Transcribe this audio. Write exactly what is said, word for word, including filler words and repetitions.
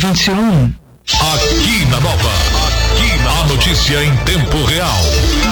vinte e um. Aqui na Nova, aqui na notícia em tempo real.